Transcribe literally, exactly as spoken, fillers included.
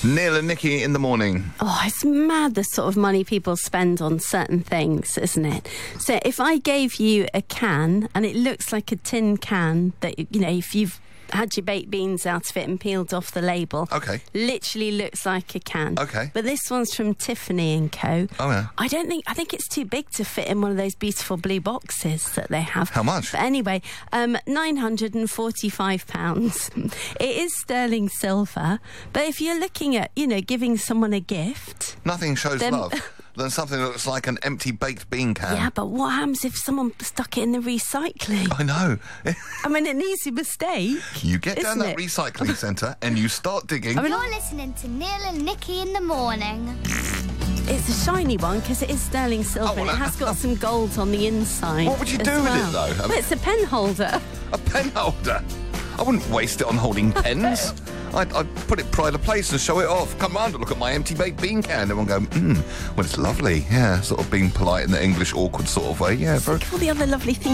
Neil and Nikki in the morning. Oh, it's mad the sort of money people spend on certain things, isn't it? So if I gave you a can and it looks like a tin can that, you know, if you've had your baked beans out of it and peeled off the label. Okay. Literally looks like a can. Okay. But this one's from Tiffany and Co. Oh, yeah. I don't think, I think it's too big to fit in one of those beautiful blue boxes that they have. How much? But anyway, um, nine hundred forty-five pounds. It is sterling silver, but if you're looking at, you know, giving someone a gift... Nothing shows then, love than something that looks like an empty baked bean can. Yeah, but what happens if someone stuck it in the recycling? I know. I mean, an easy mistake. You get down that it? recycling centre and you start digging. I mean, You're listening to Neil and Nikki in the morning. it's a shiny one because it is sterling silver Oh, well, and it has got some gold on the inside. What would you as do with well. it, though? I Well, mean- it's a pen holder. A pen holder. I wouldn't waste it on holding pens. I'd, I'd put it pride of place and show it off. Come round and look at my empty baked bean can. Everyone go, hmm, well, it's lovely. Yeah, sort of being polite in the English awkward sort of way. Yeah, very... Look at all the other lovely things